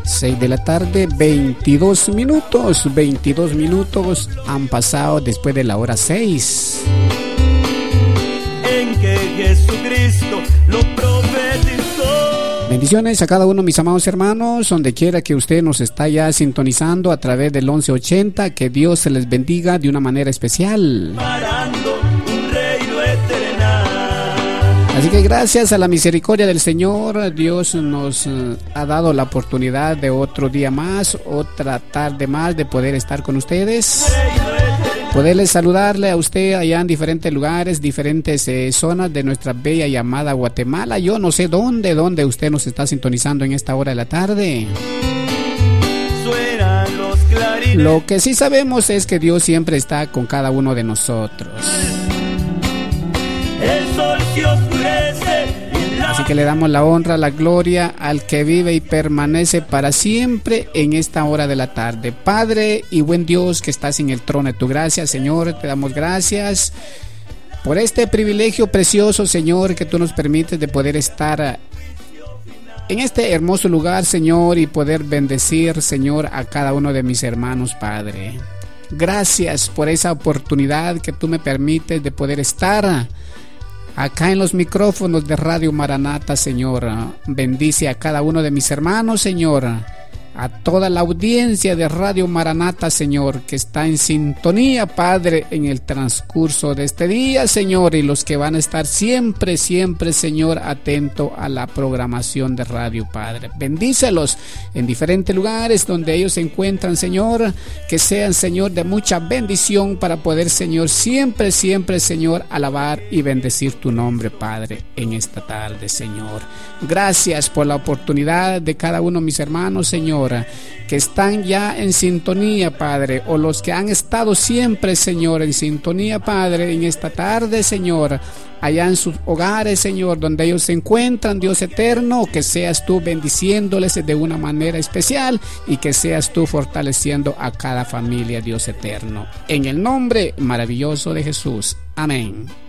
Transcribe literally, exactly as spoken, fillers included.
seis de la tarde, veintidós minutos, veintidós minutos han pasado después de la hora seis. En que Jesucristo lo profetizó. Bendiciones a cada uno, mis amados hermanos, donde quiera que usted nos está ya sintonizando a través del once ochenta, que Dios se les bendiga de una manera especial. Parando un reino eterno. Así que gracias a la misericordia del Señor, Dios nos uh, ha dado la oportunidad de otro día más, otra tarde más de poder estar con ustedes. Poderles saludarle a usted allá en diferentes lugares, diferentes eh, zonas de nuestra bella y amada Guatemala. Yo no sé dónde, dónde usted nos está sintonizando en esta hora de la tarde. Suenan los clarines. Lo que sí sabemos es que Dios siempre está con cada uno de nosotros. El sol se oscurece. Así que le damos la honra, la gloria al que vive y permanece para siempre en esta hora de la tarde. Padre y buen Dios que estás en el trono de tu gracia, Señor, te damos gracias por este privilegio precioso, Señor, que tú nos permites de poder estar en este hermoso lugar, Señor, y poder bendecir, Señor, a cada uno de mis hermanos, Padre. Gracias por esa oportunidad que tú me permites de poder estar acá en los micrófonos de Radio Maranata, Señor. Bendice a cada uno de mis hermanos, Señor. A toda la audiencia de Radio Maranata, Señor, que está en sintonía, Padre, en el transcurso de este día, Señor, y los que van a estar siempre, siempre, Señor, atento a la programación de radio, Padre. Bendícelos en diferentes lugares donde ellos se encuentran, Señor, que sean, Señor, de mucha bendición para poder, Señor, siempre, siempre, Señor, alabar y bendecir tu nombre, Padre, en esta tarde, Señor. Gracias por la oportunidad de cada uno de mis hermanos, Señor, que están ya en sintonía, Padre, o los que han estado siempre, Señor, en sintonía, Padre, en esta tarde, Señor, allá en sus hogares, Señor, donde ellos se encuentran, Dios eterno, que seas tú bendiciéndoles de una manera especial y que seas tú fortaleciendo a cada familia, Dios eterno. En el nombre maravilloso de Jesús. Amén.